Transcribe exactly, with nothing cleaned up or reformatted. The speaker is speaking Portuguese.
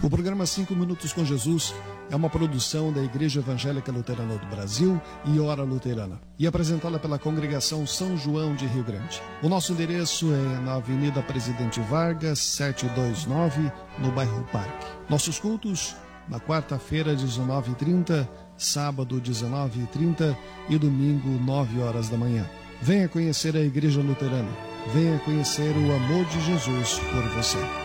O programa Cinco Minutos com Jesus é uma produção da Igreja Evangélica Luterana do Brasil e Hora Luterana, e apresentada pela Congregação São João de Rio Grande. O nosso endereço é na Avenida Presidente Vargas, setecentos e vinte e nove, no bairro Parque. Nossos cultos na quarta-feira, dezenove e trinta, sábado, dezenove e trinta e domingo, nove horas da manhã. Venha conhecer a Igreja Luterana. Venha conhecer o amor de Jesus por você.